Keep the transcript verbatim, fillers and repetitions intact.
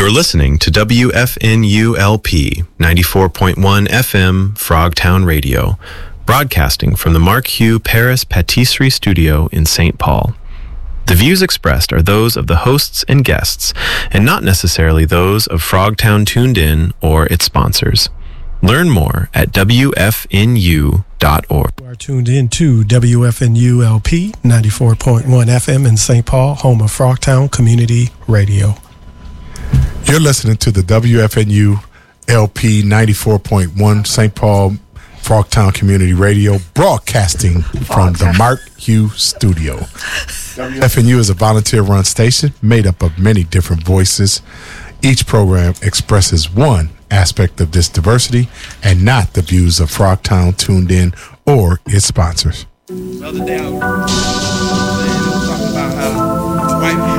You're listening to W F N U L P ninety-four point one F M Frogtown Radio, broadcasting from the Mark Hugh Paris Patisserie Studio in Saint Paul. The views expressed are those of the hosts and guests, and not necessarily those of Frogtown Tuned In or its sponsors. Learn more at W F N U dot org. You are tuned in to W F N U L P ninety-four point one F M in Saint Paul, home of Frogtown Community Radio. You're listening to the W F N U L P ninety-four point one Saint Paul Frogtown Community Radio, broadcasting from the Mark Hugh Studio. W F N U is a volunteer-run station made up of many different voices. Each program expresses one aspect of this diversity and not the views of Frogtown Tuned In or its sponsors. The other day I was talking about how white people